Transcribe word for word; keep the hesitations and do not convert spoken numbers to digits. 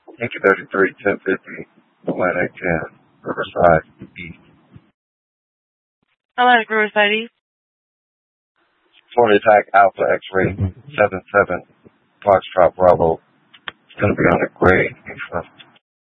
Yankee thirty-three, ten fifty, Atlantic ten, Riverside, East. Atlantic Riverside East. Florida Attack Alpha X-Ray, seven seven, Foxtrot Bravo. It's going to be on a gray.